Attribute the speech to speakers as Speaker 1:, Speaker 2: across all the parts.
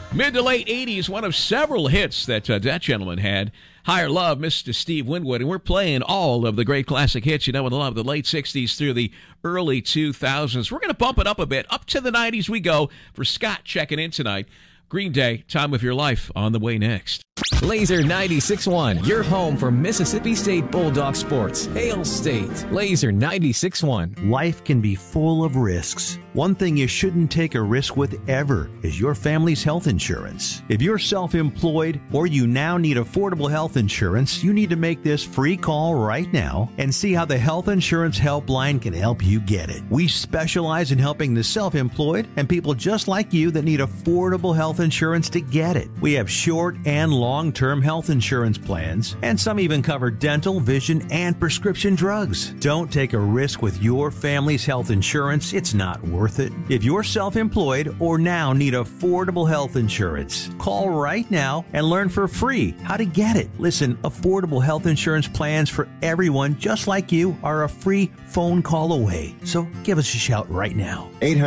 Speaker 1: Mid to late 80s, one of several hits that that gentleman had. Higher Love, Mr. Steve Winwood. And we're playing all of the great classic hits, you know, in the love of the late 60s through the early 2000s. We're going to bump it up a bit. Up to the 90s we go for Scott checking in tonight. Green Day, Time of Your Life, on the way next.
Speaker 2: Laser 96.1, your home for Mississippi State Bulldog sports. Hail State. Laser 96.1.
Speaker 3: Life can be full of risks. One thing you shouldn't take a risk with ever is your family's health insurance. If you're self-employed or you now need affordable health insurance, you need to make this free call right now and see how the Health Insurance Helpline can help you get it. We specialize in helping the self-employed and people just like you that need affordable health insurance to get it. We have short and long-term health insurance plans, and some even cover dental, vision, and prescription drugs. Don't take a risk with your family's health insurance. It's not worth it. If you're self-employed or now need affordable health insurance, call right now and learn for free how to get it. Listen, affordable health insurance plans for everyone just like you are a free phone call away. So give us a shout right now.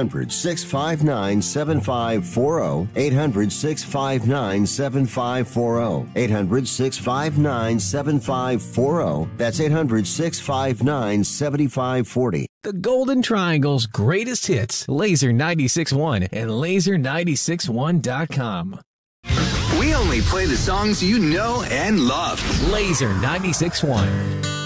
Speaker 4: 800-659-7540. 800-659-7540. 800-659-7540. That's 800-659-7540.
Speaker 2: The Golden Triangle's greatest hits, Laser 96.1 and Laser961.com.
Speaker 5: We only play the songs you know and love.
Speaker 2: Laser 96.1.